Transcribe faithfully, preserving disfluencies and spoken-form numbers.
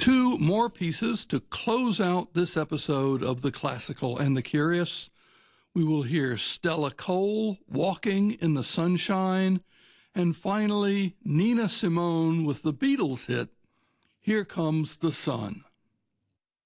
Two more pieces to close out this episode of The Classical and the Curious. We will hear Stella Cole, Walking in the Sunshine, and finally Nina Simone with the Beatles hit, Here Comes the Sun.